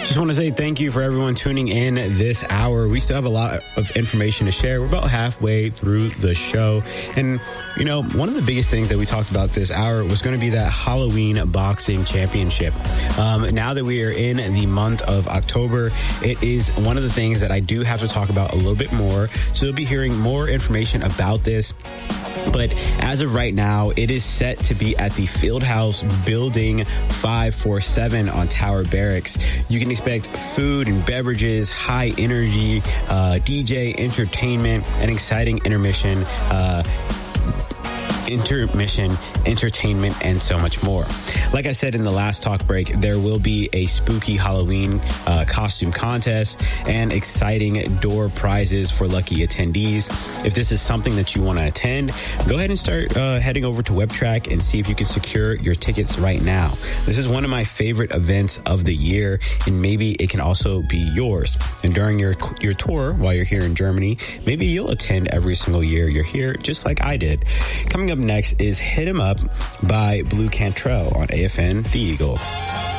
Just want to say thank you for everyone tuning in this hour. We still have a lot of information to share. We're about halfway through the show. And, you know, one of the biggest things that we talked about this hour was going to be that Halloween boxing championship. Now that we are in the month of October, it is one of the things that I do have to talk about a little bit more. So you'll be hearing more information about this. But as of right now, it is set to be at the Fieldhouse Building 547 on Tower Barracks. You can expect food and beverages, high energy, DJ, entertainment, and exciting intermission, entertainment, and so much more. Like I said in the last talk break, there will be a spooky Halloween costume contest and exciting door prizes for lucky attendees. If this is something that you want to attend, go ahead and start heading over to WebTrack and see if you can secure your tickets right now. This is one of my favorite events of the year, and maybe it can also be yours. And during your tour while you're here in Germany, maybe you'll attend every single year you're here, just like I did. Coming up next is Hit 'Em Up by Blue Cantrell on AFN The Eagle.